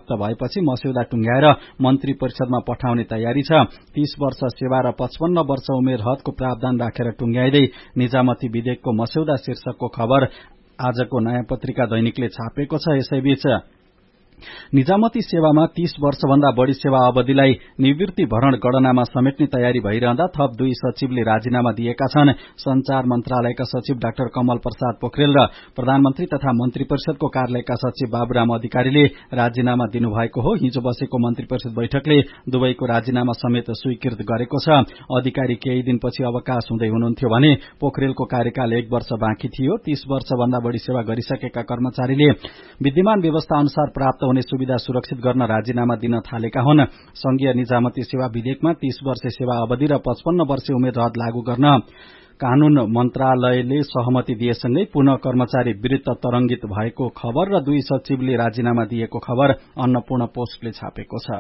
समाप्त भएपछि मस्यौदा टुंग्याएर मन्त्री परिषदमा पठाउने तयारी छ। 30 वर्ष सेवा र 55 वर्ष उमेर हदको प्रावधान राखेर टुंग्याइदै निजामती विधेयकको मस्यौदा शीर्षकको खबर आजको नयाँ पत्रिका दैनिकले छापेको छ। यसैबीच निजामती सेवामा 30 वर्षभन्दा बढ़ी सेवा अवधिलाई निवृत्ति भरण गणनामा समेट्ने तयारी भइरहँदा थप 2 सचिवले राजीनामा दिएका छन्। संचार मन्त्रालयका सचिव डाक्टर कमल प्रसाद पोखरेल र प्रधानमन्त्री तथा मन्त्री परिषदको कार्यालयका सचिव बाबुराम अधिकारीले राजीनामा दिनुभएको हो। हिजो बसेको मन्त्री परिषद बैठकले दुवैको राजीनामा समेत स्वीकृत गरेको छ। अधिकारी केही दिनपछि अवकाश हुँदै हुनुहुन्थ्यो भने पोखरेलको कार्यकाल 1 वर्ष बाँकी थियो। 30 वर्षभन्दा बढ़ी सेवा गरिसकेका कर्मचारीले विद्यमान व्यवस्था अनुसार प्राप्त हुने सुविधा सुरक्षित गर्न राजीनामा दिन थालेका हुन्। संघीय निजामती सेवा विधेयकमा 30 वर्ष सेवा अवधि र 55 वर्ष उमेर हद लागू गर्न कानून मन्त्रालयले सहमति दिएसँगै पुनः कर्मचारी विरुद्ध तरंगित भएको खबर र 2 सचिवले राजीनामा दिएको खबर अन्नपूर्ण पोस्टले छापेको छ।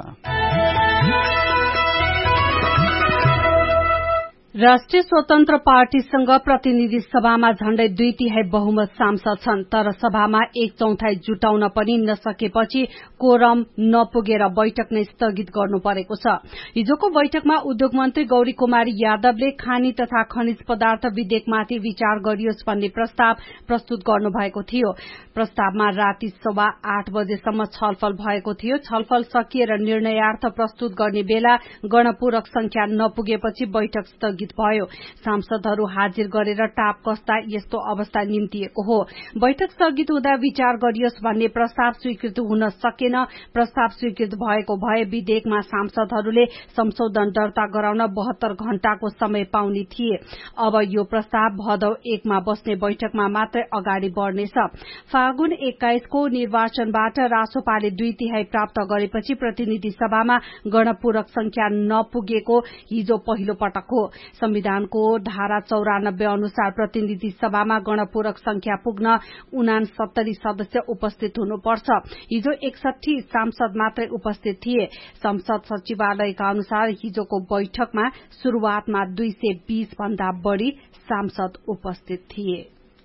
राष्ट्रिय स्वतन्त्र पार्टीसँग प्रतिनिधि सभामा झण्डै 2/3 बहुमत सांसद छन्, तर सभामा 1/4 जुटाउन पनि नसकेपछि कोरम नपुगेर बैठक नै स्थगित गर्नु परेको छ। हिजोको बैठकमा उद्योग मन्त्री गौरी कुमारी यादवले खानी तथा खनिज पदार्थ विधेयकमाथि विचार गरियोस् भन्ने प्रस्ताव प्रस्तुत गर्नु भएको थियो। प्रस्तावमा राति 8:15 बजेसम्म छलफल भएको थियो। छलफल सकिएर निर्णयार्थ प्रस्तुत गर्ने बेला गणपूरक संख्या नपुगेपछि बैठक स्थगित भयो। सांसदहरू हाजिर गरेर टाप कस्दा यस्तो अवस्था निम्तिएको हो। बैठक स्थगित हुँदा विचार गरियोस् भन्ने प्रस्ताव स्वीकृत हुन सकेन। प्रस्ताव स्वीकृत भएको भए विधेयकमा सांसदहरूले संशोधन दर्ता गराउन 72 घण्टाको समय पाउने थिए। अब यो प्रस्ताव भदौ 1 मा बस्ने बैठकमा मात्रै अगाडि बढ़नेछ। फागुन 21 को निर्वाचनबाट रासोपाले 2/3 प्राप्त गरेपछि प्रतिनिधि सभामा गणपूरक संख्या नपुगेको हिजो पहिलो पटक हो। संविधानको धारा 94 अनुसार प्रतिनिधि सभामा गणपूरक संख्या पुग्न 69 सदस्य उपस्थित हुनुपर्छ। हिजो 61 सांसद मात्रै उपस्थित थिए। संसद सचिवालयका अनुसार हिजोको बैठकमा शुरूआतमा 220 भन्दा बढ़ी सांसद उपस्थित थिए।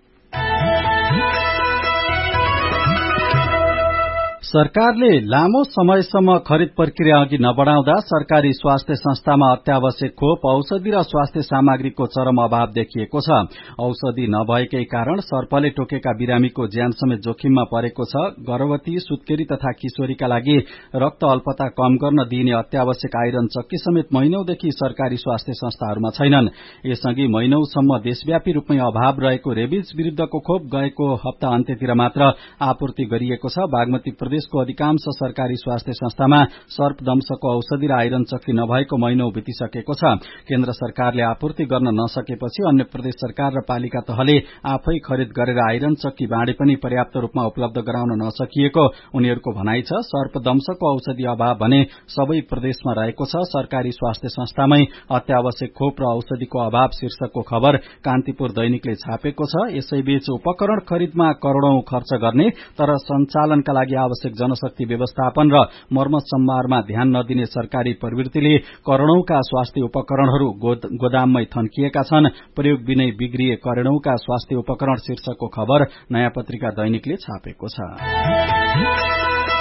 सरकारले लामो समयसम्म खरिद प्रक्रिया अघि नबढ़ाउँदा सरकारी स्वास्थ्य संस्थामा अत्यावश्यक खोप, औषधि र स्वास्थ्य सामग्रीको चरम अभाव देखिएको छ। औषधि नभएकै कारण सर्पले टोकेका बिरामीको ज्यान समेत जोखिममा परेको छ। गर्भवती, सुत्केरी तथा किशोरीका लागि रक्त अल्पता कम गर्न दिइने अत्यावश्यक आइरन चक्की समेत महिनौदेखि सरकारी स्वास्थ्य संस्थाहरूमा छैनन्। यसअघि महिनौसम्म देशव्यापी रूपमै अभाव रहेको रेबिज विरूद्धको खोप गएको हप्ता अन्त्यतिर मात्र आपूर्ति गरिएको छ। बागमती प्रदेशको अधिकांश सरकारी स्वास्थ्य संस्थामा सर्पदंशको औषधि र आइरन चक्की नभएको महिनौ बितिसकेको छ। केन्द्र सरकारले आपूर्ति गर्न नसकेपछि अन्य प्रदेश सरकार र पालिका तहले आफै खरिद गरेर आइरन चक्की बाँडे पनि पर्याप्त रूपमा उपलब्ध गराउन नसकिएको उनीहरूको भनाइ छ। सर्पदंशको औषधि अभाव भने सबै प्रदेशमा रहेको छ। सरकारी स्वास्थ्य संस्थामै अत्यावश्यक खोप र औषधिको अभाव शीर्षकको खबर कान्तिपुर दैनिकले छापेको छ। यसैबीच उपकरण खरिदमा करोड़ौं खर्च गर्ने तर सञ्चालनका लागि आवश्यक जनशक्ति व्यवस्थापन र मर्मत सम्मारमा ध्यान नदिने सरकारी प्रवृत्तिले करोड़ौंका स्वास्थ्य उपकरणहरू गोदाममै थन्किएका छन्। प्रयोग बिनै बिग्रिए करोड़ौंका स्वास्थ्य उपकरण शीर्षकको खबर नयाँ पत्रिका दैनिकले छापेको छ।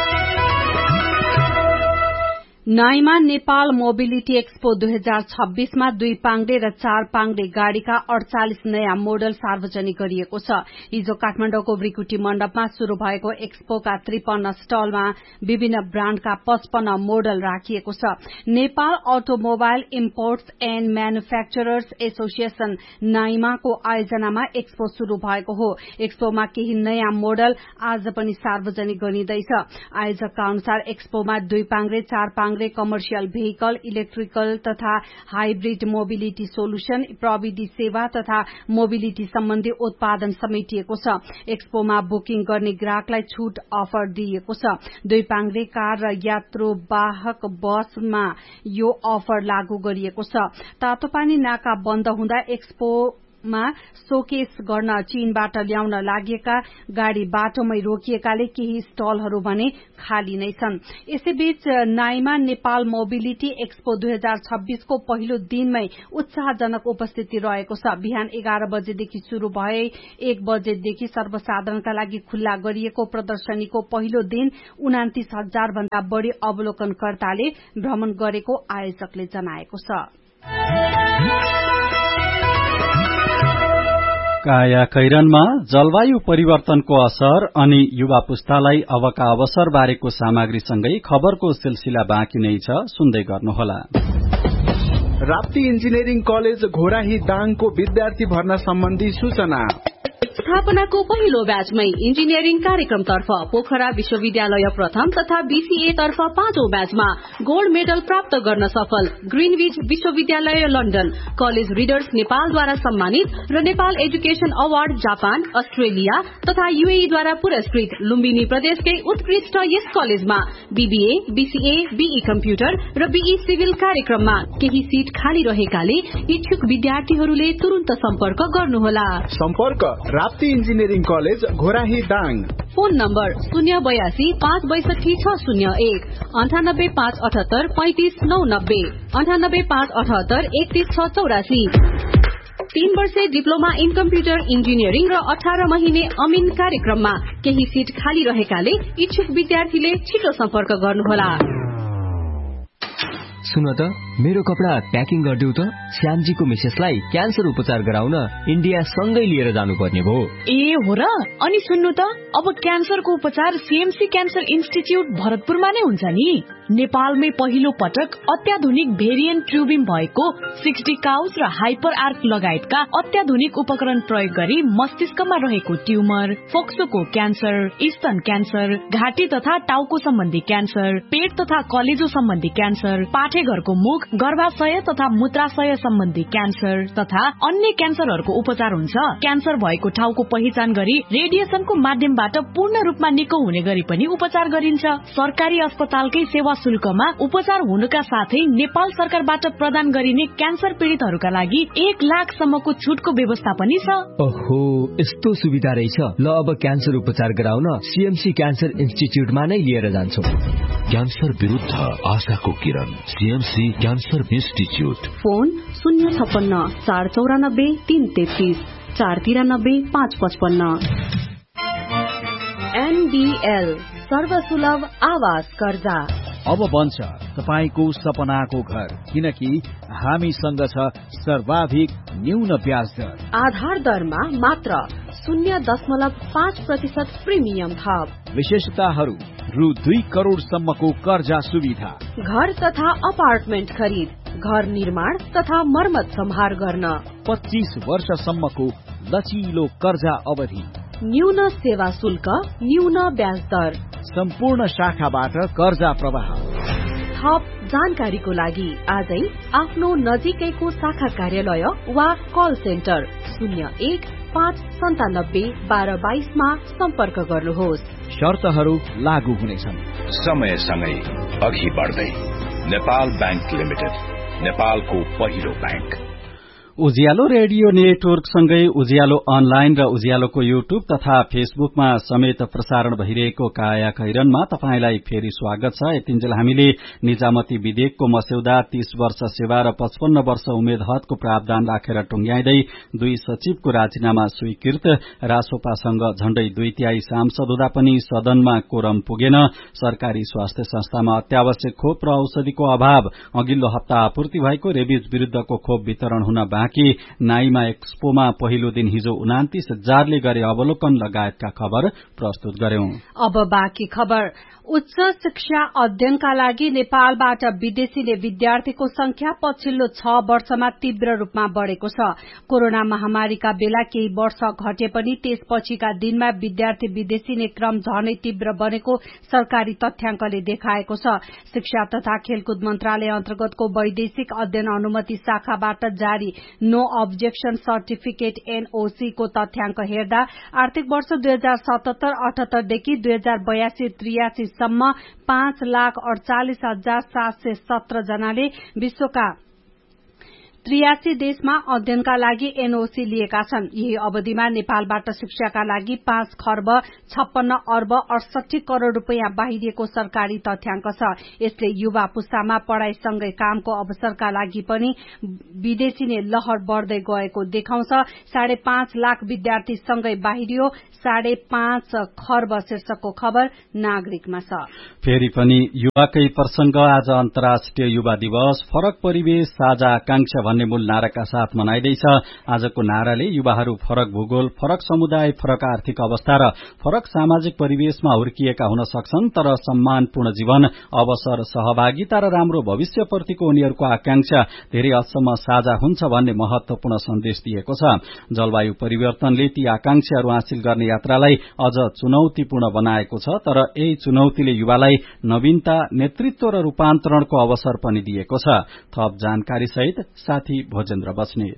नाइमा नेपाल मोबिलिटी एक्सपो 2026 मा 2 पाङ्ग्रे र 4 पाङ्ग्रे गाड़ीका 48 नयाँ मोडल सार्वजनिक गरिएको छ। हिजो काठमाडौँको ब्रिकुटी मण्डपमा शुरू भएको एक्सपोका 53 स्टलमा विभिन्न ब्राण्डका 55 मोडल राखिएको छ। Nepal automobile imports and manufacturers association नाइमाको आयोजनामा expo शुरू भएको हो। एक्सपोमा केही नयाँ मोडल आज पनि सार्वजनिक गरिँदैछ। आयोजकका अनुसार एक्सपोमा 2 पाङ्ग्रे, 4 पाङ्ग्रे कमर्शियल भेहिकल, इलेक्ट्रिकल तथा हाइब्रिड मोबिलिटी सोल्युशन, प्रविधि सेवा तथा मोबिलिटी सम्बन्धी उत्पादन समेटिएको छ। एक्सपोमा बुकिङ गर्ने ग्राहकलाई छूट अफर दिइएको छ। 2 पाङ्ग्रे कार र यात्रुवाहक बसमा यो अफर लागू गरिएको छ। तातोपानी नाका बन्द हुँदा एक्सपो मा शोकेस गर्न चीनबाट ल्याउन लागेका गाड़ी बाटोमै रोकिएकाले केही स्टलहरू भने खाली नै छन्। यसैबीच नाइमा नेपाल मोबिलिटी एक्सपो 2026 को पहिलो दिनमै उत्साहजनक उपस्थिति रहेको छ। बिहान 11 बजेदेखि शुरू भए 1 बजेदेखि सर्वसाधारणका लागि खुल्ला गरिएको प्रदर्शनीको पहिलो दिन 29,000 भन्दा बढ़ी अवलोकनकर्ताले भ्रमण गरेको आयोजकले जनाएको छ। कायाकैरनमा जलवायु परिवर्तनको असर अनि युवा पुस्तालाई अबका अवसर बारेको सामग्रीसँगै खबरको सिलसिला बाँकी नै छ, सुन्दै गर्नुहोला। राप्ती इन्जिनियरिङ कलेज घोराही दाङको विद्यार्थी भर्ना सम्बन्धी सूचना। स्थापनाको पहिलो ब्याचमै इन्जिनियरिङ कार्यक्रमतर्फ पोखरा विश्वविद्यालय प्रथम तथा बीसीए तर्फ 5औं ब्याचमा गोल्ड मेडल प्राप्त गर्न सफल ग्रीनविच विश्वविद्यालय लन्डन, कलेज रिडर्स नेपालद्वारा सम्मानित र Nepal education award Japan, Australia तथा यूएई द्वारा पुरस्कृत लुम्बिनी प्रदेशकै उत्कृष्ट यस कलेजमा बीबीए, बीसीए, बीई कम्प्युटर र बीई सिभिल कार्यक्रममा केही सीट खाली रहेकाले इच्छुक विद्यार्थीहरूले तुरुन्त सम्पर्क गर्नुहोला। सम्पर्क Rapti engineering college Ghorahi Dang. Phone number 082 562 601 98 578 35 990 98 578 31 684। 3 वर्षे डिप्लोमा इन कम्प्युटर इन्जिनियरिङ र 18 महिने अमिन कार्यक्रममा केही सीट खाली रहेकाले इच्छुक विद्यार्थीले छिटो सम्पर्क गर्नुहोला। सुन त, मेरो कपडा प्याकिङ गरिदेऊ त। श्यामजीको मिसेसलाई क्यान्सर उपचार गराउन इन्डिया सँगै लिएर जानुपर्ने भयो। ए हो र? अनि सुन्नु त, अब क्यान्सरको उपचार सीएमसी क्यान्सर इन्स्टिट्युट भरतपुरमा नै हुन्छ नि। नेपालमै पहिलो पटक अत्याधुनिक भेरिएन्ट ट्युबिङ भएको 60 काउस र हाइपर आर्क लगायतका अत्याधुनिक उपकरण प्रयोग गरी मस्तिष्कमा रहेको ट्युमर, फोक्सोको क्यान्सर, स्तन क्यान्सर, घाँटी तथा टाउको सम्बन्धी क्यान्सर, पेट तथा कलेजो सम्बन्धी क्यान्सर, पाठेघरको मुख, गर्भाशय तथा मूत्राशय सम्बन्धी क्यान्सर तथा अन्य क्यान्सरहरूको उपचार हुन्छ। क्यान्सर भएको ठाउँको पहिचान गरी रेडिएसनको माध्यमबाट पूर्ण रूपमा निको हुने गरी पनि उपचार गरिन्छ। सरकारी अस्पतालकै सेवा शुल्कमा उपचार हुनुका साथै नेपाल सरकारबाट प्रदान गरिने क्यान्सर पीड़ितहरूका लागि 1 लाखसम्मको छुटको व्यवस्था पनि छ। ओहो, यस्तो सुविधा रहेछ। ल, अब क्यान्सर उपचार गराउन सीएमसी क्यान्सर इन्स्टिट्युटमा नै लिएर जान्छौ। क्यान्सर विरुद्ध आशाको किरण, CMC cancer institute. Phone 056 494 333 493 555। NDL सर्वसुलभ आवास कर्जा अब बन्छ तपाईको सपनाको घर, किनकि हामीसँग छ सर्वाधिक न्यून ब्याज दर। आधार दरमा मात्र 0.5% प्रिमियम थप। विशेषताहरू: रु 2 करोडसम्मको कर्जा सुविधा, घर तथा अपार्टमेन्ट खरिद, घर निर्माण तथा मर्मत सम्हार गर्न, 25 वर्षसम्मको लचिलो कर्जा अवधि, न्यून सेवा शुल्क, न्यून ब्याज दर, सम्पूर्ण शाखाबाट कर्जा प्रवाह। थप जानकारीको लागि आजै आफ्नो नजिकैको शाखा कार्यालय वा कल सेन्टर 01-597-1222 मा सम्पर्क गर्नुहोस्। शर्तहरू लागू हुनेछन्। समयसँगै अघि बढ्दै नेपाल बैंक लिमिटेड, नेपालको पहिलो बैंक। उज्यालो रेडियो नेटवर्कसँगै उज्यालो अनलाइन र उज्यालोको युट्युब तथा फेसबुकमा समेत प्रसारण भइरहेको काया खैरनमा तपाईंलाई फेरि स्वागत छ। यतिन्जेल हामीले निजामती विधेयकको मस्यौदा 30 वर्ष सेवा र 55 वर्ष उमेद हदको प्रावधान राखेर टुंग्याइदै 2 सचिवको राजीनामा स्वीकृत। रासोपासँग झण्डै 2/3 सांसद हुँदा पनि सदनमा कोरम पुगेन। सरकारी स्वास्थ्य संस्थामा अत्यावश्यक खोप र औषधिको अभाव। अघिल्लो हप्ता आपूर्ति भएको रेबिज विरूद्धको खोप वितरण हुन बाँकी। नाइमा एक्सपोमा पहिलो दिन हिजो 29,000ले गरे अवलोकन लगायतका खबर प्रस्तुत गर्यौं। अब बाँकी खबर। उच्च शिक्षा अध्ययनका लागि नेपालबाट विदेशीले विद्यार्थीको संख्या पछिल्लो 6 वर्षमा तीव्र रूपमा बढ़ेको छ। कोरोना महामारीका बेला केही वर्ष घटे पनि त्यसपछिका दिनमा विद्यार्थी विदेशीले क्रम झनै तीव्र बनेको सरकारी तथ्याङ्कले देखाएको छ। शिक्षा तथा खेलकुद मन्त्रालय अन्तर्गतको वैदेशिक अध्ययन अनुमति शाखाबाट जारी नो अब्जेक्सन सर्टिफिकेट एनओसी को तथ्याङ्क हेर्दा आर्थिक वर्ष 2077-78 देखि 2082-83 सम्म 5,48,717 जनाले विश्वका 83 देशमा अध्ययनका लागि एनओसी लिएका छन्। यही अवधिमा नेपालबाट शिक्षाका लागि 5 खर्ब 56 अर्ब 68 करोड़ रूपियाँ बाहिरिएको सरकारी तथ्याङ्क छ। यसले युवा पुस्तामा पढ़ाईसँगै कामको अवसरका लागि पनि विदेशी नै लहर बढ्दै गएको देखाउँछ। 5.5 लाख विद्यार्थी सँगै बाहिरियो 5.5 खर्ब शीर्षकको खबर नागरिकमा छ। फेरि पनि युवाकै प्रसंग। आज अन्तर्राष्ट्रिय युवा दिवस फरक परिवेश साझा आकांक्षा भन्ने मूल नाराका साथ मनाइदैछ। आजको नाराले युवाहरू फरक भूगोल, फरक समुदाय, फरक आर्थिक अवस्था र फरक सामाजिक परिवेशमा हुर्किएका हुन सक्छन्, तर सम्मानपूर्ण जीवन, अवसर, सहभागिता र राम्रो भविष्यप्रतिको उनीहरूको आकांक्षा धेरै हदसम्म साझा हुन्छ भन्ने महत्वपूर्ण सन्देश दिएको छ। जलवायु परिवर्तनले ती आकांक्षाहरू हासिल गर्ने यात्रालाई अझ चुनौतीपूर्ण बनाएको छ, तर यही चुनौतीले युवालाई नवीनता, नेतृत्व र रूपान्तरणको अवसर पनि दिएको छ। थप जानकारी सहित साथी भोजेन्द्र बस्नेत।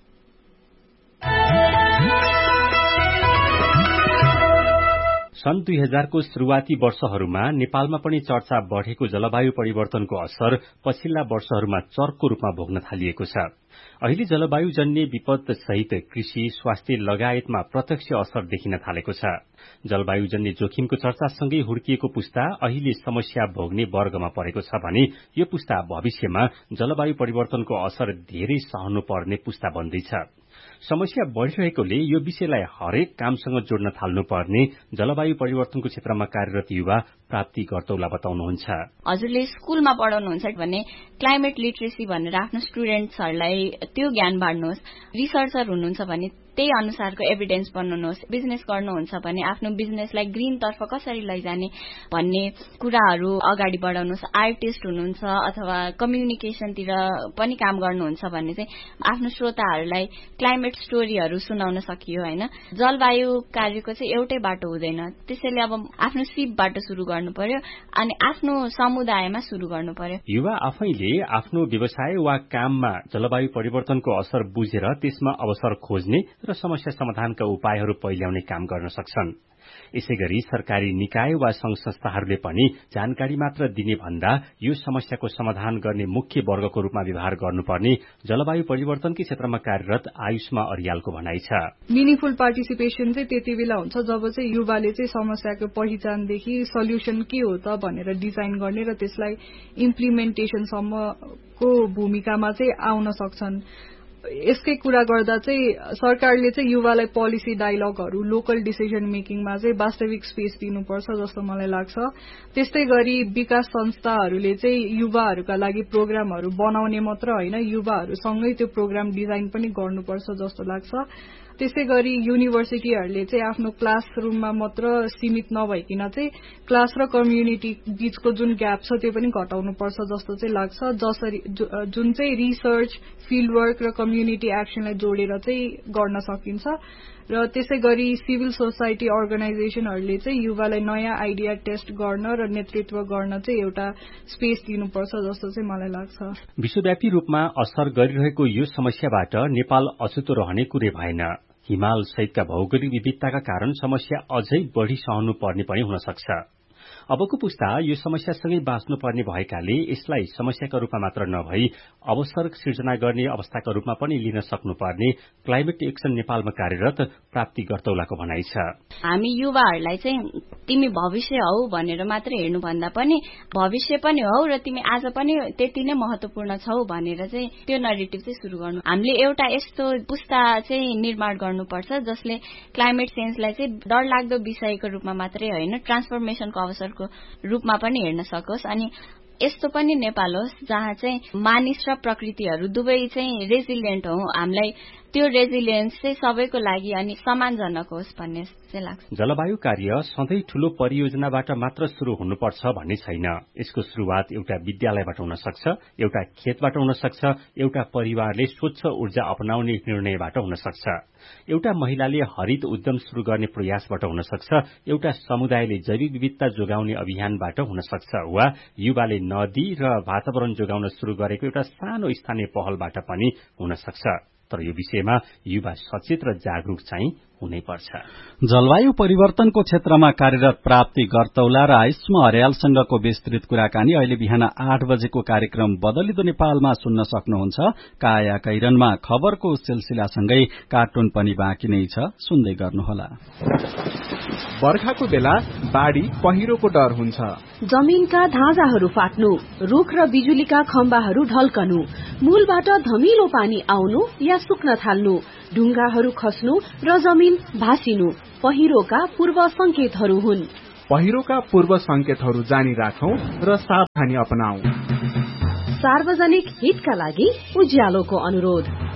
सन् 2000 को शुरूआती वर्षहरूमा नेपालमा पनि चर्चा बढ़ेको जलवायु परिवर्तनको असर पछिल्ला वर्षहरूमा चर्को रूपमा भोग्न थालिएको छ। अहिले जलवायु जन्य विपद सहित कृषि, स्वास्थ्य लगायतमा प्रत्यक्ष असर देखिन थालेको छ। जलवायु जन्य जोखिमको चर्चासँगै हुर्किएको पुस्ता अहिले समस्या भोग्ने वर्गमा परेको छ भने यो पुस्ता भविष्यमा जलवायु परिवर्तनको असर धेरै सहनु पर्ने पुस्ता बन्दैछ। समस्या बढ़िरहेकोले यो विषयलाई हरेक कामसँग जोड्न थाल्नुपर्ने जलवायु परिवर्तनको क्षेत्रमा कार्यरत युवा प्राप्ति गर्तौला बताउनुहुन्छ। हजुरले स्कूलमा पढाउनुहुन्छ भने क्लाइमेट लिटरेसी भनेर आफ्नो स्टुडेन्ट्सहरूलाई त्यो ज्ञान बाँड्नुहोस्। रिसर्चर हुनुहुन्छ भने त्यही अनुसारको एभिडेन्स बनाउनुहोस्। बिजनेस गर्नुहुन्छ भने आफ्नो बिजनेसलाई ग्रीन तर्फ कसरी लैजाने भन्ने कुराहरू अगाडि बढाउनुहोस्। आर्टिस्ट हुनुहुन्छ अथवा कम्युनिकेसनतिर पनि काम गर्नुहुन्छ भने चाहिँ आफ्नो श्रोताहरूलाई क्लाइमेट स्टोरीहरू सुनाउन सकियो हैन। जलवायु कार्यको चाहिँ एउटै बाटो हुँदैन, त्यसैले अब आफ्नो सिपबाट सुरु गर्नु पर्यो अनि आफ्नो समुदायमा सुरु गर्नु पर्यो। युवा आफैले आफ्नो व्यवसाय वा काममा जलवायु परिवर्तनको असर बुझेर त्यसमा अवसर खोज्ने र समस्या समाधानका उपायहरू पहिल्याउने काम गर्न सक्छन्। यसैगरी सरकारी निकाय वा संघ संस्थाहरूले पनि जानकारी मात्र दिने भन्दा यो समस्याको समाधान गर्ने मुख्य वर्गको रूपमा व्यवहार गर्नुपर्ने जलवायु परिवर्तनकै क्षेत्रमा कार्यरत आयुष्मा अरियालको भनाइ छ। मिनिङफुल पार्टिसिपेसन चाहिँ त्यति बेला हुन्छ जब चाहिँ युवाले चाहिँ समस्याको पहिचानदेखि सल्युसन के हो त भनेर डिजाइन गर्ने र त्यसलाई इम्प्लिमेन्टेसनसम्मको भूमिकामा चाहिँ आउन सक्छन्। यसकै कुरा गर्दा चाहिँ सरकारले चाहिँ युवालाई पोलिसी डायलगहरू, लोकल डिसिजन मेकिङमा चाहिँ वास्तविक स्पेस दिनुपर्छ जस्तो मलाई लाग्छ। त्यस्तै गरी विकास संस्थाहरूले चाहिँ युवाहरूका लागि प्रोग्रामहरू बनाउने मात्र होइन, युवाहरूसँगै त्यो प्रोग्राम डिजाइन पनि गर्नुपर्छ जस्तो लाग्छ। त्यसै गरी युनिभर्सिटीहरूले चाहिँ आफ्नो क्लासरूममा मात्र सीमित नभइकन चाहिँ क्लास र कम्युनिटी बीचको जुन ग्याप छ त्यो पनि घटाउनुपर्छ जस्तो चाहिँ लाग्छ, जसरी जुन चाहिँ रिसर्च, फिल्ड वर्क र कम्युनिटी एक्सनलाई जोडेर चाहिँ गर्न सकिन्छ। र त्यसै गरी सिभिल सोसाइटी अर्गनाइजेसनहरूले चाहिँ युवालाई नयाँ आइडिया टेस्ट गर्न र नेतृत्व गर्न चाहिँ एउटा स्पेस दिनुपर्छ जस्तो चाहिँ मलाई लाग्छ। विश्वव्यापी रूपमा असर गरिरहेको यो समस्याबाट नेपाल अछुतो रहने कुरै भएन। हिमाल सहितका भौगोलिक विविधताका कारण समस्या अझै बढ़ी सहनु पर्ने पनि हुन सक्छ। अबको पुस्ता यो समस्यासँगै बाँच्नुपर्ने भएकाले यसलाई समस्याका रूपमा मात्र नभई अवसर सृजना गर्ने अवस्थाका रूपमा पनि लिन सक्नुपर्ने क्लाइमेट एक्सन नेपालमा कार्यरत प्राप्ति गर्तौलाको भनाइ छ। हामी युवाहरूलाई चाहिँ तिमी भविष्य हौ भनेर मात्र हेर्नु भन्दा पनि भविष्य पनि हौ र तिमी आज पनि त्यति नै महत्वपूर्ण छौ भनेर चाहिँ त्यो नरेटिभ चाहिँ सुरु गर्नु। हामीले एउटा यस्तो पुस्ता चाहिँ निर्माण गर्नुपर्छ जसले क्लाइमेट चेन्जलाई चाहिँ डरलाग्दो विषयको रूपमा मात्रै होइन, ट्रान्सफर्मेसनको अवसर रूपमा पनि हेर्न सकोस्। अनि यस्तो पनि नेपाल होस् जहाँ चाहिँ मानिस र प्रकृतिहरू दुवै चाहिँ रेजिलिएन्ट हौ, हामीलाई त्यो रेजिलियन्स चाहिँ सबैको लागि अनि सम्मानजनक होस् भन्ने चाहिँ लाग्छ। जलवायु कार्य सधैँ ठूलो परियोजनाबाट मात्र शुरू हुनुपर्छ भन्ने छैन। यसको शुरूआत एउटा विद्यालयबाट हुन सक्छ, एउटा खेतबाट हुन सक्छ, एउटा परिवारले स्वच्छ ऊर्जा अपनाउने निर्णयबाट हुन सक्छ, एउटा महिलाले हरित उद्यम शुरू गर्ने प्रयासबाट हुन सक्छ, एउटा समुदायले जैविक विविधता जोगाउने अभियानबाट हुन सक्छ वा युवाले नदी र वातावरण जोगाउन शुरू गरेको एउटा सानो स्थानीय पहलबाट पनि हुन सक्छ। तर यो विषयमा युवा सचेत र जागरूक चाहिँ हुनै पर्छ। जलवायु परिवर्तनको क्षेत्रमा कार्यरत प्राप्ति गर्तौला र आइस्मा अर्यालसँगको विस्तृत कुराकानी अहिले बिहान 8 बजेको कार्यक्रम बदलिदो नेपालमा सुन्न सक्नुहुन्छ। काया कैरनमा खबरको सिलसिलासँगै कार्टुन पनि बाँकी नै छ, सुन्दै गर्नुहोला। बर्खाको बेला बाढ़ी पहिरोको डर हुन्छ। जमीनका धाजाहरू फाट्नु, रुख र बिजुलीका खम्बाहरू ढल्कनु, मूलबाट धमिलो पानी आउनु या सुक्न थाल्नु, ढुङ्गाहरू खस्नु र जमिन भासिनु पहिरोका पूर्व संकेतहरू हुन्। पहिरोका पूर्व संकेतहरू जानी राखौं र सावधानी अपनाऊ। सार्वजनिक हितका लागि उज्यालोको अनुरोध।